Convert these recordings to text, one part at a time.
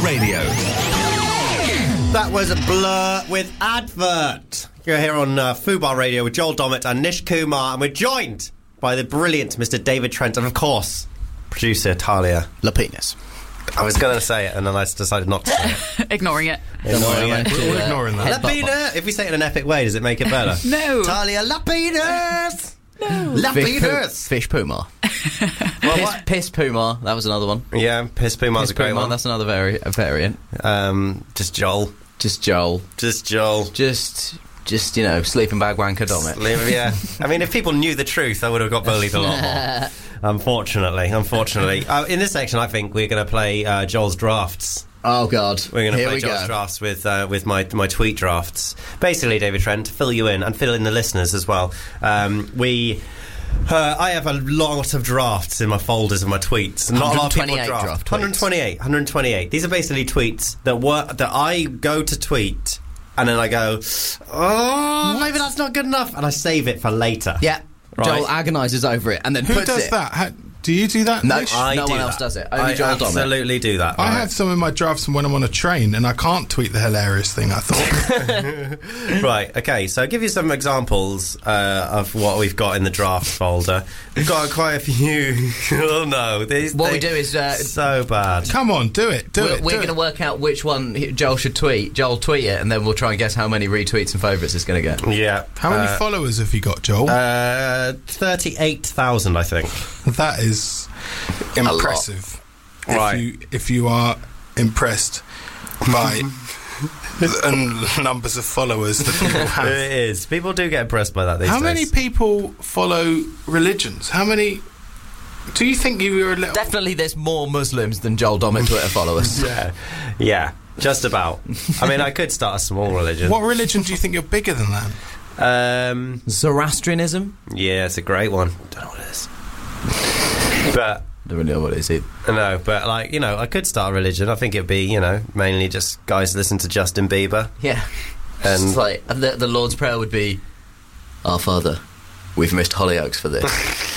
Radio. That was a Blur with Advert. You're here on Fubar Radio with Joel Dommett and Nish Kumar, and we're joined by the brilliant Mr. David Trent and, of course, producer Talia Lapinas. I was going to say it, and then I decided not to say it. Ignoring it. We're ignoring that. Lapina! If we say it in an epic way, does it make it better? No. Talia Lapinas! No. Lapinas! Fish Puma. Piss Puma. That was another one. Yeah, Piss Puma's a great one. That's another variant. Just Joel. Just Joel. Just you know, sleeping bag wanker Dommett. Yeah. I mean, if people knew the truth, I would have got bullied a lot more. Unfortunately. In this section, I think we're going to play Joel's drafts. Oh, God. We're going to play Joel's drafts with my tweet drafts. Basically, David Trent, to fill you in, and fill in the listeners as well. I have a lot of drafts in my folders of my tweets. Not a lot of people draft. 128. These are basically tweets that I go to tweet, and then I go, oh, maybe that's not good enough, and I save it for later. Yeah. Right? Joel agonises over it and then puts it... Who does that? Do you do that? No, Nish? no one else does it. Only Joel Dommett. I absolutely do that. I have some in my drafts when I'm on a train and I can't tweet the hilarious thing, I thought. Right, okay, so I'll give you some examples of what we've got in the draft folder. We've got quite a few. Oh no. What we do is... so bad. Come on, do it. We're going to work out which one Joel should tweet. Joel, tweet it, and then we'll try and guess how many retweets and favourites it's going to get. Yeah. How many followers have you got, Joel? 38,000, I think. That is impressive. Right. If you are impressed by the numbers of followers that people have. It is. People do get impressed by that these days. How many people follow religions? How many... Do you think you were a little... Definitely there's more Muslims than Joel Dommett Twitter followers. Yeah, just about. I mean, I could start a small religion. What religion do you think you're bigger than that? Zoroastrianism? Yeah, it's a great one. Don't know what it is. But... Don't really know what it is either. No, but, like, you know, I could start a religion. I think it'd be, you know, mainly just guys listen to Justin Bieber. Yeah. And it's like, the Lord's Prayer would be, Our Father, we've missed Hollyoaks for this.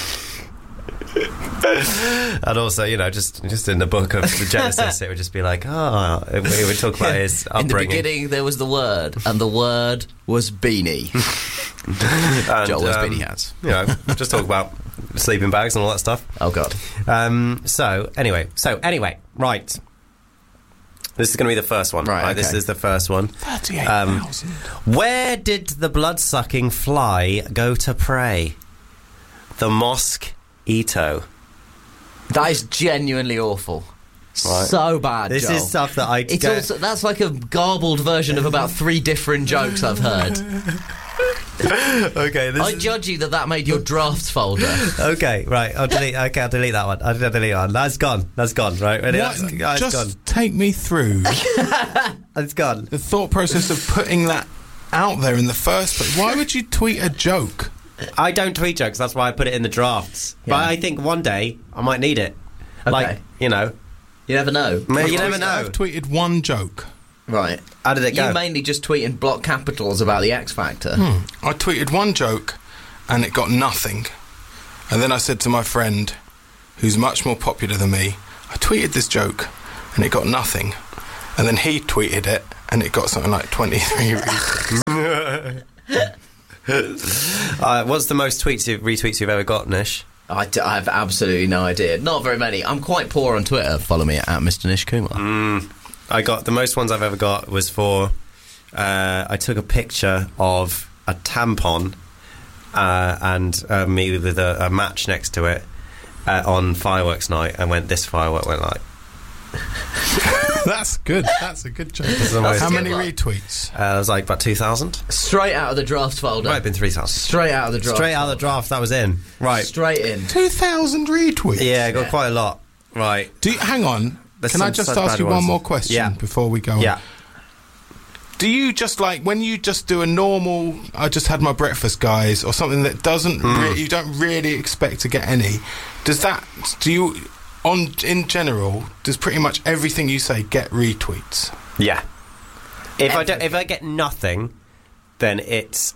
And also, you know, just in the book of the Genesis, it would just be like, we would talk about his upbringing. In the beginning, there was the Word, and the Word was Beanie. And, Joel was Beanie Hats. You know, just talk about sleeping bags and all that stuff. Oh, God. So, anyway, right. This is going to be the first one. Right, okay. This is the first one. 38,000. Where did the blood-sucking fly go to pray? The Mosque Ito. That is genuinely awful. Right. So bad, This Joel. is stuff that I... That's like a garbled version of about 3 different jokes I've heard. Okay, I judge you that made your drafts folder. Okay, right. I'll delete that one. I'll delete that one. That's gone, right? Ready? What? That's Just gone. take me through It's gone. the thought process of putting that out there in the first place. Why would you tweet a joke? I don't tweet jokes, that's why I put it in the drafts. Yeah. But I think one day I might need it. Okay. Like, you know. You never know. You never know. I've tweeted one joke. Right. How did it go? You mainly just tweet in block capitals about the X Factor. I tweeted one joke and it got nothing. And then I said to my friend, who's much more popular than me, I tweeted this joke and it got nothing. And then he tweeted it and it got something like 23 retweets. What's the most retweets you've ever got, Nish? I have absolutely no idea. Not very many. I'm quite poor on Twitter. Follow me at Mr. Nish Kumar. I got the most ones I've ever got was for I took a picture of a tampon and me with a match next to it on fireworks night, and this firework went like. That's good. That's a good joke. How many retweets? It was like about 2,000. Straight out of the draft folder. Might have been 3,000. Straight out of the draft. Straight out of the draft. That was in. Right. Straight in. 2,000 retweets? Yeah, I got quite a lot. Right. Hang on. There's Can I some just such ask bad you one ones. more question before we go on? Yeah. Do you just like, when you just do a normal, I just had my breakfast, guys, or something that doesn't, you don't really expect to get any, in general, does pretty much everything you say get retweets? Yeah. If I get nothing, then it's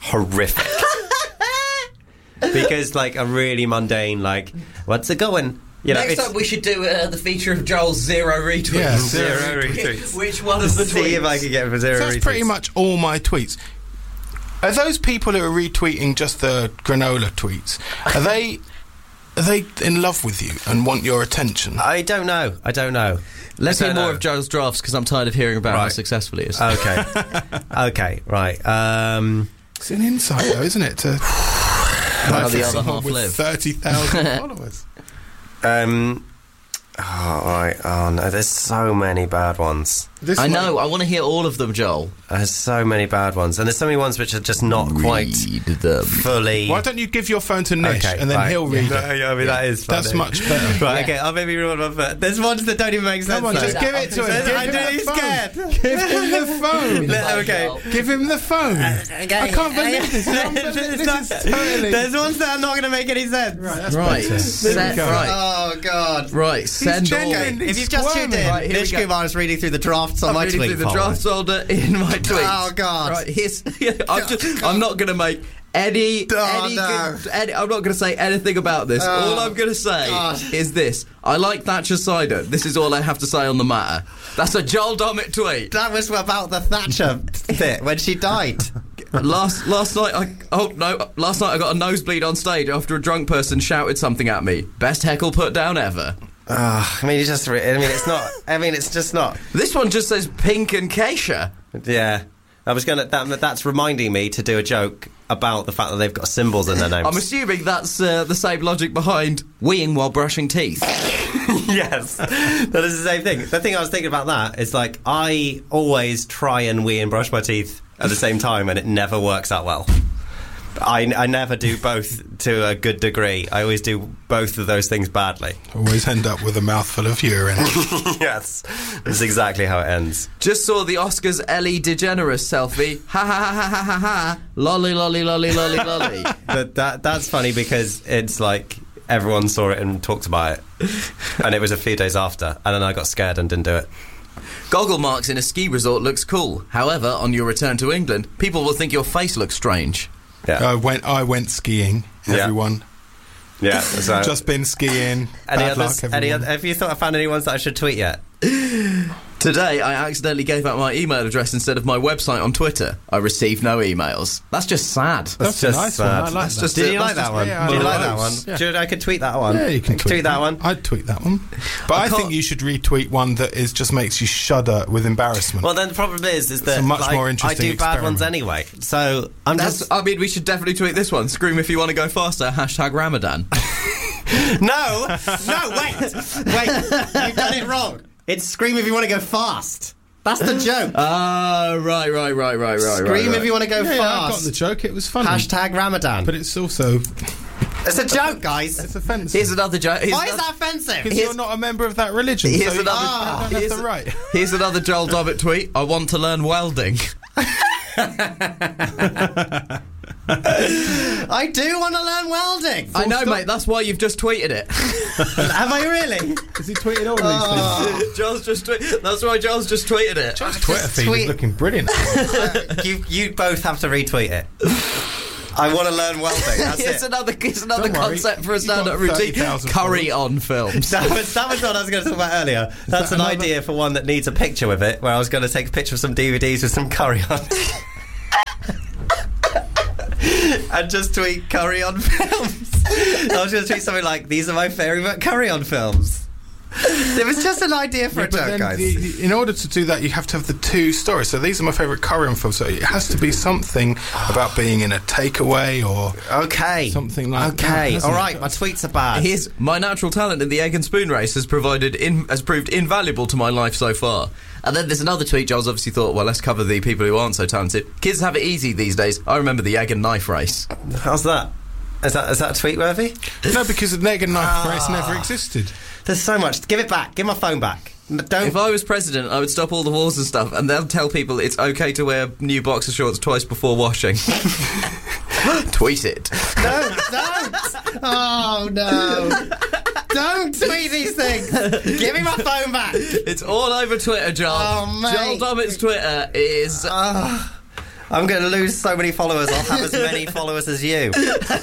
horrific. Because, like, a really mundane, like, what's it going? Next time we should do the feature of Joel's 0 retweets. Yeah, 0 retweets. Which one of the tweets? See if I can get for 0 retweets. That's pretty much all my tweets. Are those people who are retweeting just the granola tweets? Are they in love with you and want your attention? I don't know. Let's hear more of Joel's drafts because I'm tired of hearing about how successful he is. Okay. Okay, right. It's an insight, though, isn't it? To how the other half with live. 30,000 followers. Oh no, there's so many bad ones. I know, I want to hear all of them, Joel. There's so many bad ones, and there's so many ones which are just not quite fully. Why don't you give your phone to Nish and then he'll read it? I mean, that is funny. That's much better. Right, okay, I'll maybe read one first. There's ones that don't even make sense. Come on, just give it to him. I'm really scared. Give him the phone. Okay. Give him the phone. Okay. I can't believe this. This is totally... There's ones that are not going to make any sense. Right, that's better. Oh, God. Right, send all. If you've just tuned in, Nish Kumar is reading through the drafts on my tweet. I'm reading through the drafts folder in my tweets. Oh, God. Right, I'm not going to make I'm not going to say anything about this. All I'm going to say is this. I like Thatcher cider. This is all I have to say on the matter. That's a Joel Dommett tweet. That was about the Thatcher bit when she died. Last night I got a nosebleed on stage after a drunk person shouted something at me. Best heckle put down ever. It's just not. This one just says pink and Keisha. Yeah. That's reminding me to do a joke about the fact that they've got symbols in their names. I'm assuming that's the same logic behind weeing while brushing teeth. Yes. That is the same thing. The thing I was thinking about that is, like, I always try and wee and brush my teeth at the same time, and it never works out well. I never do both to a good degree. I always do both of those things badly. Always end up with a mouthful of urine. Yes, that's exactly how it ends. Just saw the Oscars Ellie DeGeneres selfie. Ha ha ha ha ha ha ha. Lolly lolly lolly lolly lolly. But that's funny because it's like everyone saw it and talked about it, and it was a few days after, and then I got scared and didn't do it. Goggle marks in a ski resort looks cool. However, on your return to England, people will think your face looks strange. Yeah. I went skiing, everyone. Yeah. So just been skiing. Have you found any ones that I should tweet yet? Today, I accidentally gave out my email address instead of my website on Twitter. I received no emails. That's just sad. That's just a nice sad. One. I like that. Did you like that one? Did you like that one? Yeah. I could tweet that one. Yeah, you can tweet that one. I'd tweet that one. But I think you should retweet one that just makes you shudder with embarrassment. Well, then the problem is that it's a much more interesting I do bad ones ananyway. So we should definitely tweet this one. Scream if you want to go faster. #Ramadan. No, wait. You've done it wrong. It's scream if you want to go fast. That's the joke. Right. Scream if you want to go fast. Yeah, I got the joke. It was funny. #Ramadan. But it's also... It's a joke, guys. It's offensive. Here's another joke. Why is that offensive? Because you're not a member of that religion. Here's so another. You don't have the right. Here's another Joel Dommett tweet. I want to learn welding. I do want to learn welding. I know, mate. That's why you've just tweeted it. Have I really? Has he tweeted all these things? Joel's just that's why Joel's just tweeted it. Joel's Twitter feed is looking brilliant. You both have to retweet it. I want to learn welding. That's it's another concept for a stand-up routine. Curry on films. That was what I was going to talk about earlier. That's an idea for one that needs a picture with it, where I was going to take a picture of some DVDs with some curry on it. And just tweet curry on films. I was going to tweet something like, these are my favourite curry on films. It was just an idea for a joke, guys. In order to do that, you have to have the two stories. So these are my favourite curry on films. So it has to be something about being in a takeaway or something like that. Okay, all right, my tweets are bad. My natural talent in the egg and spoon race has proved invaluable to my life so far. And then there's another tweet. Giles obviously thought, well, let's cover the people who aren't so talented. Kids have it easy these days. I remember the egg and knife race. How's that? Is that tweet worthy? No, because the egg and knife race never existed. There's so much. Give it back. Give my phone back. If I was president, I would stop all the wars and stuff, and they'll tell people it's okay to wear new boxer shorts twice before washing. Tweet it. No, don't. Oh, no. Don't tweet these things. Give me my phone back. It's all over Twitter, Joel. Oh, mate. Joel Dommett's Twitter is... I'm going to lose so many followers. I'll have as many followers as you.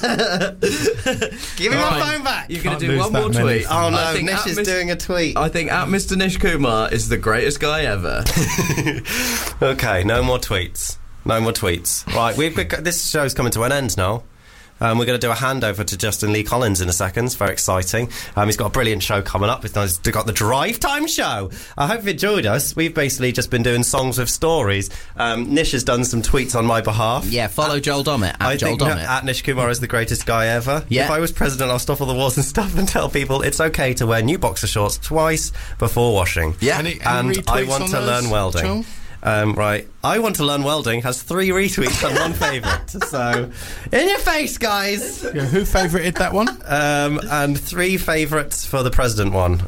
Give me my phone back. You're going to do one more tweet. Oh no, Nish is doing a tweet. I think at Mr. Nish Kumar is the greatest guy ever. Okay, no more tweets. No more tweets. Right, this show's coming to an end now. We're going to do a handover to Justin Lee Collins in a second. It's very exciting. He's got a brilliant show coming up. He's got the Drive Time Show. I hope you've enjoyed us. We've basically just been doing songs with stories. Nish has done some tweets on my behalf. Yeah, follow Joel Dommett. At Nish Kumar is the greatest guy ever. Yeah. If I was president, I'll stop all the wars and stuff and tell people it's okay to wear new boxer shorts twice before washing. Yeah. And I want to learn welding. Joel? Right, I want to learn welding has 3 retweets and 1 favourite. So, in your face, guys. Yeah, who favourited that one? And 3 favourites for the president one.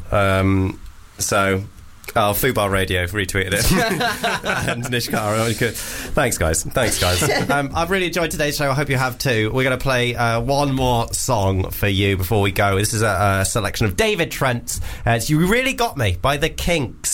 Fubar Radio retweeted it. And Nish Kumar. Thanks, guys. I've really enjoyed today's show. I hope you have too. We're going to play one more song for you before we go. This is a selection of David Trent's. It's You Really Got Me by The Kinks.